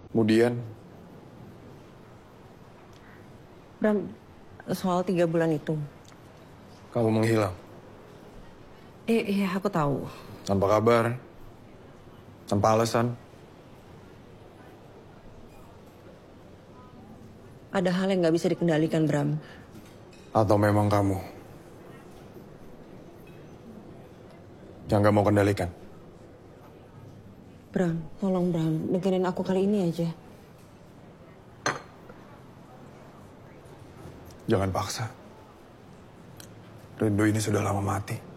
Kemudian, Bram, soal 3 bulan itu. kamu menghilang. Iya, aku tahu. Tanpa kabar, tanpa alasan. Ada hal yang nggak bisa dikendalikan, Bram. Atau memang kamu yang gak mau kendalikan? Bram, tolong Bram, dengerin aku kali ini aja. Jangan paksa. Rindu ini sudah lama mati.